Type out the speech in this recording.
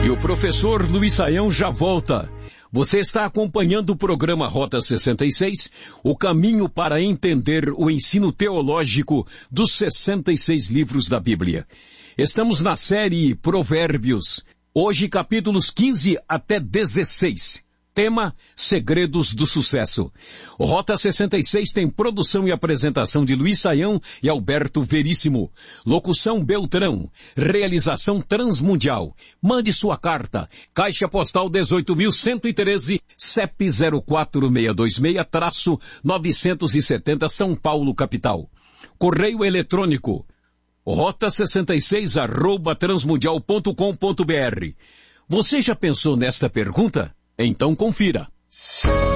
E o professor Luiz Saião já volta. Você está acompanhando o programa Rota 66, o caminho para entender o ensino teológico dos 66 livros da Bíblia. Estamos na série Provérbios, hoje capítulos 15 até 16. Tema: Segredos do Sucesso. O Rota 66 tem produção e apresentação de Luiz Saião e Alberto Veríssimo. Locução Beltrão. Realização Transmundial. Mande sua carta. Caixa Postal 18.113, CEP 04626-970 São Paulo, capital. Correio eletrônico. rota66@transmundial.com.br. Você já pensou nesta pergunta? Então confira.